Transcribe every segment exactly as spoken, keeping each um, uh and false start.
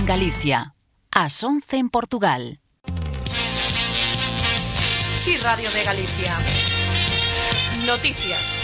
en Galicia, ás once en Portugal. Sí, Radio de Galicia. Noticias.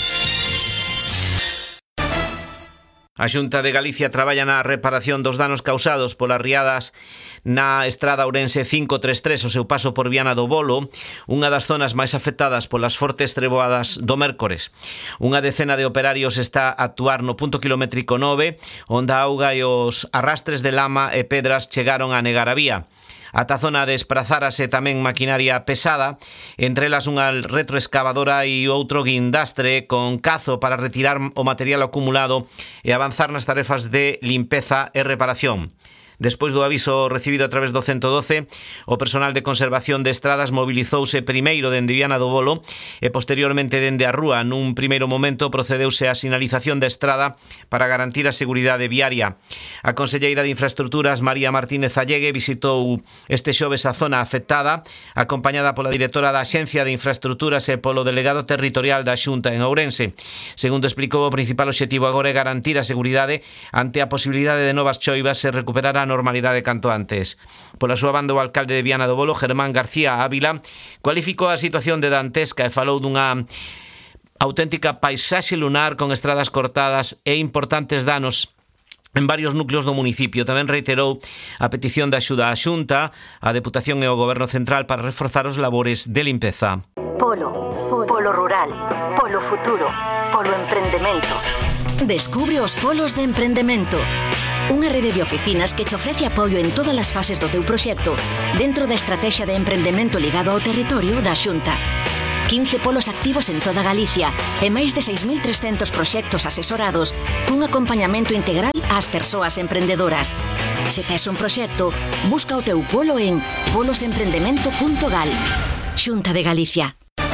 A Xunta de Galicia traballa na reparación dos danos causados polas riadas na estrada Ourense cinco tres tres, o seu paso por Viana do Bolo, unha das zonas máis afectadas polas fortes treboadas do mércores. Unha decena de operarios está a actuar no punto kilométrico nove, onde a auga e os arrastres de lama e pedras chegaron a negar a vía. Ata a zona desprazárase tamén maquinaria pesada, entre elas unha retroexcavadora e outro guindastre con cazo para retirar o material acumulado e avanzar nas tarefas de limpeza e reparación. Despois do aviso recibido a través do ciento doce, o personal de conservación de estradas mobilizouse primeiro dende Viana do Bolo e posteriormente dende a rúa. Nun primeiro momento procedeuse a sinalización da estrada para garantir a seguridade viaria. A conselleira de Infraestructuras, María Martínez Allegue, visitou este xoves a zona afectada, acompañada pola directora da Axencia de Infraestructuras e polo delegado territorial da Xunta en Ourense. Segundo explicou, o principal obxectivo agora é garantir a seguridade ante a posibilidade de novas choivas e recuperar a normalidade canto antes. Pola súa banda, o alcalde de Viana do Bolo, Germán García Ávila, cualificou a situación de dantesca e falou dunha auténtica paisaxe lunar con estradas cortadas e importantes danos en varios núcleos do municipio. Tamén reiterou a petición de axuda á Xunta, a Deputación e o Goberno Central para reforzar os labores de limpeza. Polo, polo rural, polo futuro, polo emprendemento. Descubre os polos de emprendemento. Unha rede de oficinas que che ofrece apoio en todas as fases do teu proxecto dentro da estrategia de emprendemento ligado ao territorio da Xunta. quince polos activos en toda Galicia e máis de seis mil trescentos proxectos asesorados cun acompañamento integral ás persoas emprendedoras. Se tes un proxecto, busca o teu polo en polos emprendemento punto gal. Xunta de Galicia.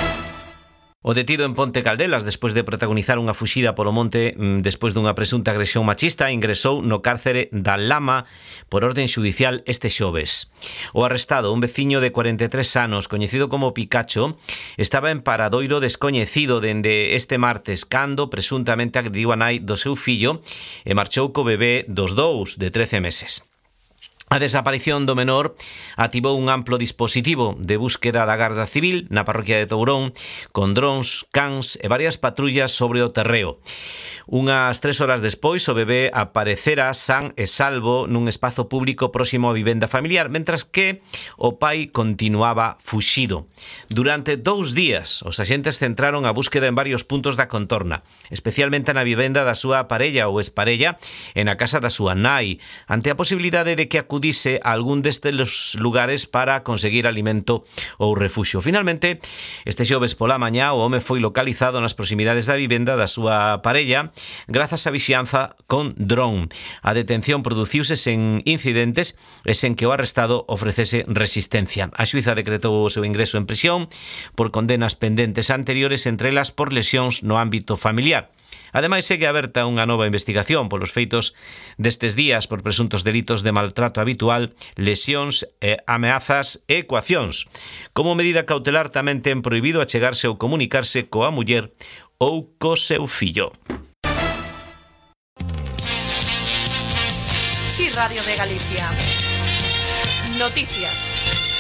O detido en Ponte Caldelas, despois de protagonizar unha fuxida polo monte despois dunha presunta agresión machista, ingresou no cárcere da Lama por orden xudicial este xoves. O arrestado, un veciño de cuarenta e tres anos, coñecido como Picacho, estaba en paradoiro descoñecido dende este martes, cando presuntamente agrediu a nai do seu fillo e marchou co bebé dos dous, de trece meses. A desaparición do menor activou un amplo dispositivo de búsqueda da Garda Civil na parroquia de Tourón, con drons, cans e varias patrullas sobre o terreo. Unhas tres horas despois, o bebé aparecera san e salvo nun espazo público próximo á vivenda familiar, mentras que o pai continuaba fuxido. Durante dous días, os axentes centraron a búsqueda en varios puntos da contorna, especialmente na vivenda da súa parella ou exparella e na casa da súa nai, ante a posibilidade de que acudise a algún destes lugares para conseguir alimento ou refuxio. Finalmente, este xoves pola mañá, o home foi localizado nas proximidades da vivenda da súa parella grazas a vixianza con dron. A detención produciuse sen incidentes e sen que o arrestado ofrecese resistencia. A xuíza decretou o seu ingreso en prisión por condenas pendentes anteriores, entre elas por lesións no ámbito familiar. Ademais, segue aberta unha nova investigación polos feitos destes días por presuntos delitos de maltrato habitual, lesións, e ameazas e coaccións. Como medida cautelar tamén ten prohibido achegarse ou comunicarse coa muller ou co seu fillo. Sí, Radio de Galicia. Noticias.